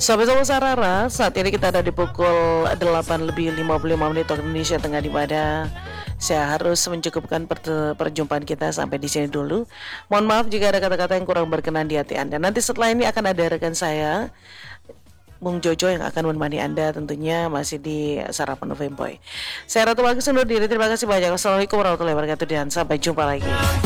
Sobat-sobat Sarara, saat ini kita ada di pukul 8:55 waktu Indonesia Tengah, di mana saya harus mencukupkan perjumpaan kita sampai di sini dulu. Mohon maaf jika ada kata-kata yang kurang berkenan di hati Anda. Nanti setelah ini akan ada rekan saya, Bung Jojo, yang akan menemani Anda tentunya masih di Sarapan Femboy. Saya Ratu Bagus undur diri, terima kasih banyak. Wassalamualaikum warahmatullahi wabarakatuh dan sampai jumpa lagi.